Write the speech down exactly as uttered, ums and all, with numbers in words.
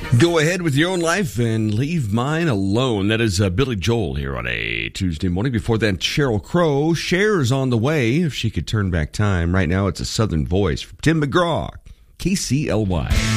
Go ahead with your own life and leave mine alone. That is uh, Billy Joel here on a Tuesday morning. Before that, Sheryl Crow. Cher's on the way. If she could turn back time. Right now, it's a Southern Voice from Tim McGraw, K C L Y.